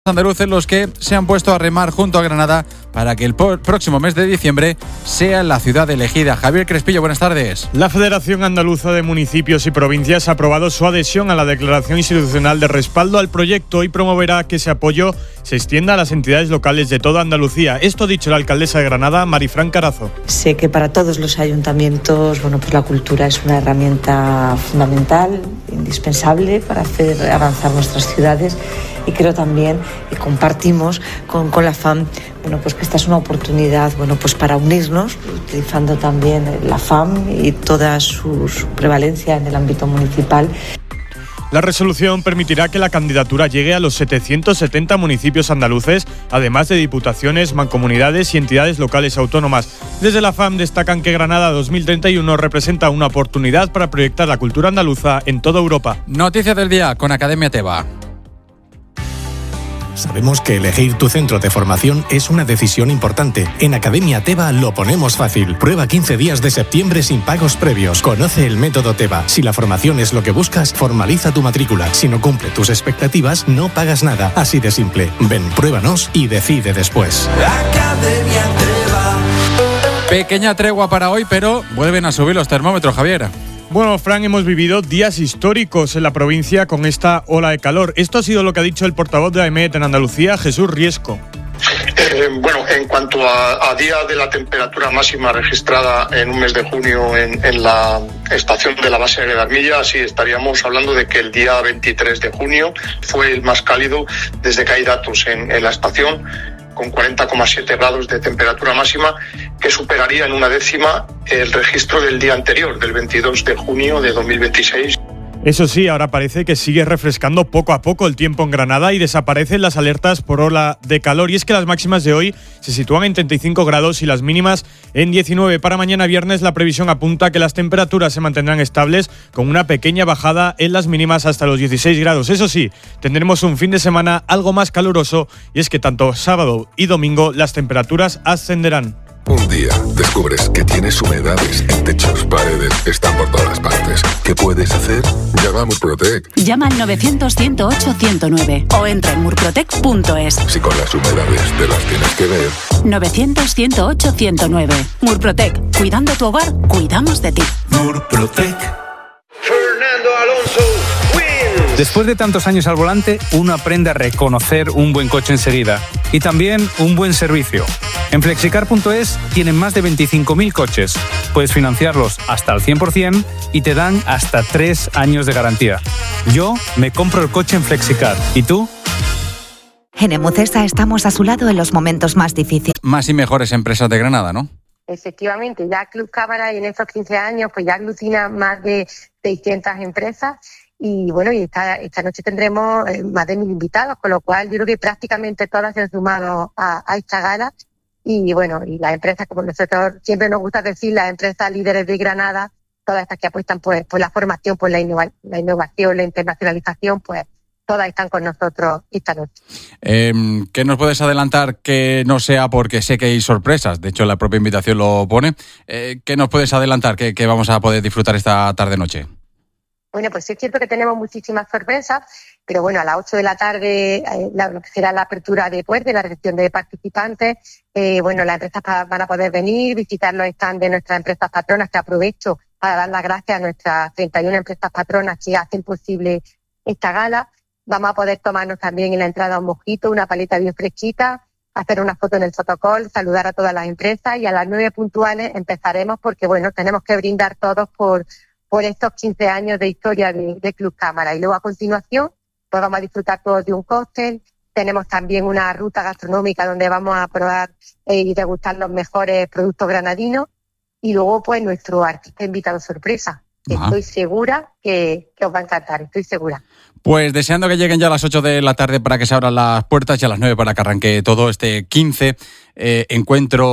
Andaluces los que se han puesto a remar junto a Granada para que el próximo mes de diciembre sea la ciudad elegida. Javier Crespillo, buenas tardes. La Federación Andaluza de Municipios y Provincias ha aprobado su adhesión a la declaración institucional de respaldo al proyecto y promoverá que ese apoyo se extienda a las entidades locales de toda Andalucía. Esto ha dicho la alcaldesa de Granada, Marifran Carazo. Sé que para todos los ayuntamientos, pues la cultura es una herramienta fundamental, indispensable para hacer avanzar nuestras ciudades. Y creo también que compartimos con la FAM, pues que esta es una oportunidad, pues para unirnos, utilizando también la FAM y toda su prevalencia en el ámbito municipal. La resolución permitirá que la candidatura llegue a los 770 municipios andaluces, además de diputaciones, mancomunidades y entidades locales autónomas. Desde la FAM destacan que Granada 2031 representa una oportunidad para proyectar la cultura andaluza en toda Europa. Noticias del día con Academia Teba. Sabemos que elegir tu centro de formación es una decisión importante. En Academia Teba lo ponemos fácil. Prueba 15 días de septiembre sin pagos previos. Conoce el método Teba. Si la formación es lo que buscas, formaliza tu matrícula. Si no cumple tus expectativas, no pagas nada. Así de simple. Ven, pruébanos y decide después. Academia Teba. Pequeña tregua para hoy, pero vuelven a subir los termómetros, Javier. Bueno, Fran, hemos vivido días históricos en la provincia con esta ola de calor. Esto ha sido lo que ha dicho el portavoz de AEMET en Andalucía, Jesús Riesco. En cuanto a día de la temperatura máxima registrada en un mes de junio en la estación de la base de Armilla, sí estaríamos hablando de que el día 23 de junio fue el más cálido desde que hay datos en la estación, con 40,7 grados de temperatura máxima, que superaría en una décima el registro del día anterior, del 22 de junio de 2026. Eso sí, ahora parece que sigue refrescando poco a poco el tiempo en Granada y desaparecen las alertas por ola de calor. Y es que las máximas de hoy se sitúan en 35 grados y las mínimas en 19. Para mañana viernes la previsión apunta que las temperaturas se mantendrán estables con una pequeña bajada en las mínimas hasta los 16 grados. Eso sí, tendremos un fin de semana algo más caluroso y es que tanto sábado y domingo las temperaturas ascenderán. Un día descubres que tienes humedades en techos, paredes, están por todas partes. ¿Qué puedes hacer? Llama a Murprotec. Llama al 900-108-109 o entra en murprotec.es. Si con las humedades te las tienes que ver. 900-108-109. Murprotec. Cuidando tu hogar, cuidamos de ti. Murprotec. Fernando Alonso. Después de tantos años al volante, uno aprende a reconocer un buen coche enseguida y también un buen servicio. En Flexicar.es tienen más de 25.000 coches. Puedes financiarlos hasta al 100% y te dan hasta 3 años de garantía. Yo me compro el coche en Flexicar. ¿Y tú? En Emocesa estamos a su lado en los momentos más difíciles. Más y mejores empresas de Granada, ¿no? Efectivamente, ya Club Cámara y en estos 15 años pues ya aglutina más de 600 empresas. Y bueno, y esta noche tendremos más de 1.000 invitados, con lo cual yo creo que prácticamente todas se han sumado a esta gala. Y bueno, y las empresas, como nosotros siempre nos gusta decir, las empresas líderes de Granada, todas estas que apuestan por la formación, por la innovación, la internacionalización, pues todas están con nosotros esta noche. ¿Qué nos puedes adelantar que no sea porque sé que hay sorpresas? De hecho, la propia invitación lo pone. ¿Qué nos puedes adelantar que vamos a poder disfrutar esta tarde-noche? Bueno, pues sí es cierto que tenemos muchísimas sorpresas, pero bueno, a las 8 de la tarde lo que será la apertura de puertas, la recepción de participantes. Las empresas van a poder venir, visitar los stands de nuestras empresas patronas, que aprovecho para dar las gracias a nuestras 31 empresas patronas que hacen posible esta gala. Vamos a poder tomarnos también en la entrada un mojito, una paleta bien fresquita, hacer una foto en el fotocall, saludar a todas las empresas y a las 9 puntuales empezaremos porque, bueno, tenemos que brindar todos por estos 15 años de historia de Club Cámara. Y luego a continuación, pues vamos a disfrutar todos de un cóctel. Tenemos también una ruta gastronómica donde vamos a probar y degustar los mejores productos granadinos. Y luego, pues, nuestro artista invitado sorpresa. Estoy segura que os va a encantar, estoy segura. Pues deseando que lleguen ya a las 8 de la tarde para que se abran las puertas y a las 9 para que arranque todo este 15 encuentro